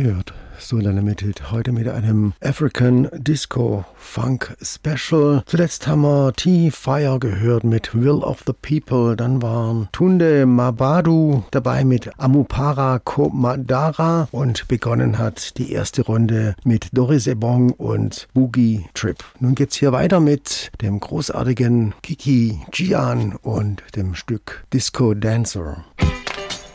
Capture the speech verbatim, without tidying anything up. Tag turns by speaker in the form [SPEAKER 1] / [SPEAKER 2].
[SPEAKER 1] gehört. Solan ermittelt heute mit einem African Disco Funk Special. Zuletzt haben wir T-Fire gehört mit Will of the People. Dann waren Tunde Mabadu dabei mit Amupara Komadara und begonnen hat die erste Runde mit Doris Ebong und Boogie Trip. Nun geht's hier weiter mit dem großartigen Kiki Gian und dem Stück Disco Dancer.